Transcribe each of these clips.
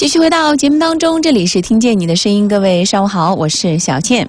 继续回到节目当中，这里是听见你的声音，各位上午好，我是小倩。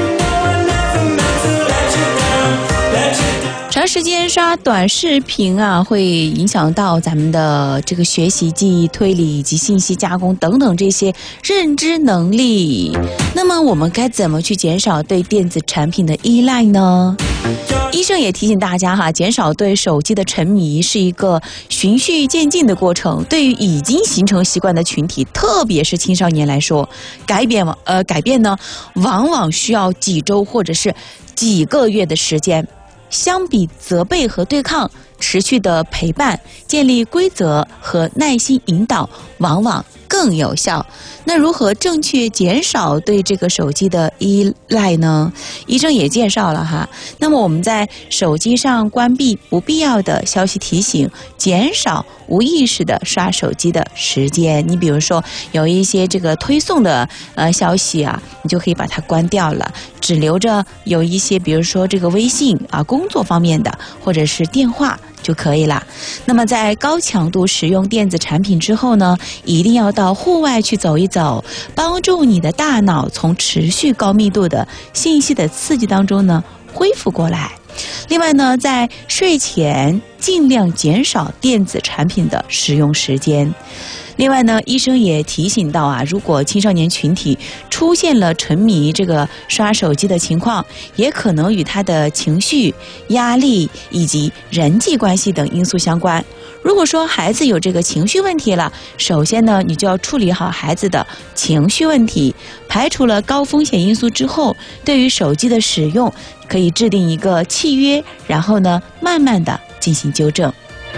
长时间刷短视频啊，会影响到咱们的这个学习、记忆、推理以及信息加工等等这些认知能力。那么我们该怎么去减少对电子产品的依赖呢？医生也提醒大家哈，减少对手机的沉迷是一个循序渐进的过程。对于已经形成习惯的群体，特别是青少年来说，改变呢，往往需要几周或者是几个月的时间。相比责备和对抗，持续的陪伴、建立规则和耐心引导，往往更有效。那如何正确减少对这个手机的依赖呢？医生也介绍了哈。那么我们在手机上关闭不必要的消息提醒，减少无意识的刷手机的时间。你比如说有一些这个推送的消息啊，你就可以把它关掉了，只留着有一些比如说这个微信啊工作方面的或者是电话就可以了。那么在高强度使用电子产品之后呢，一定要到户外去走一走，帮助你的大脑从持续高密度的信息的刺激当中呢恢复过来。另外呢，在睡前尽量减少电子产品的使用时间。另外呢，医生也提醒到啊，如果青少年群体出现了沉迷这个刷手机的情况，也可能与他的情绪、压力以及人际关系等因素相关。如果说孩子有这个情绪问题了，首先呢，你就要处理好孩子的情绪问题，排除了高风险因素之后，对于手机的使用可以制定一个契约，然后呢，慢慢的进行纠正。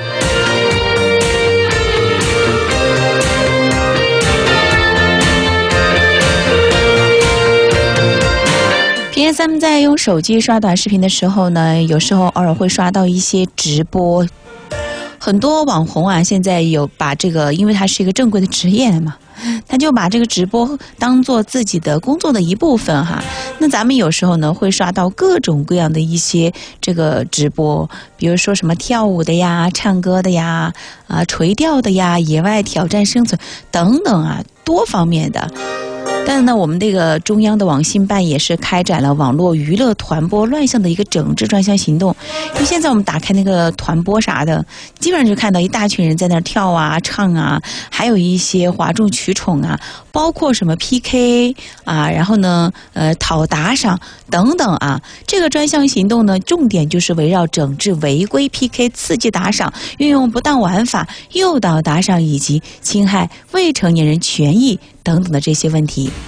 平时咱们在用手机刷短视频的时候呢，有时候偶尔会刷到一些直播。很多网红啊，现在有把这个，因为它是一个正规的职业嘛，他就把这个直播当做自己的工作的一部分哈。那咱们有时候呢会刷到各种各样的一些这个直播，比如说什么跳舞的呀、唱歌的呀、垂钓的呀、野外挑战生存等等啊，多方面的。但是呢，我们这个中央的网信办也是开展了网络娱乐团播乱象的一个整治专项行动。因为现在我们打开那个团播啥的，基本上就看到一大群人在那儿跳啊、唱啊，还有一些哗众取宠啊，包括什么 PK 啊，然后呢，讨打赏等等啊。这个专项行动呢，重点就是围绕整治违规 PK、刺激打赏、运用不当玩法、诱导打赏以及侵害未成年人权益等等的这些问题。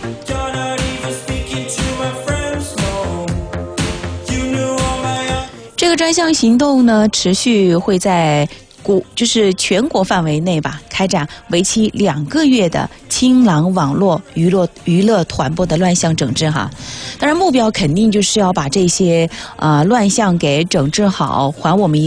这个专项行动呢，持续会在就是全国范围内吧，开展为期2个月的清朗网络娱乐团播的乱象整治哈。当然，目标肯定就是要把这些乱象给整治好，还我们